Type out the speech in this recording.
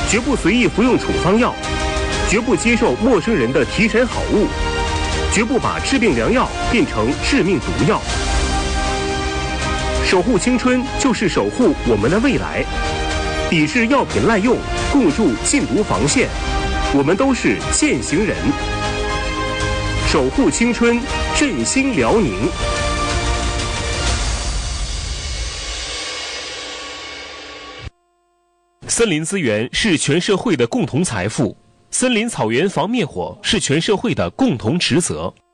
绝不随意服用处方药，绝不接受陌生人的提神好物，绝不把治病良药变成致命毒药。守护青春就是守护我们的未来，抵制药品滥用，共筑禁毒防线。我们都是践行人，守护青春，振兴辽宁。森林资源是全社会的共同财富，森林草原防灭火是全社会的共同职责。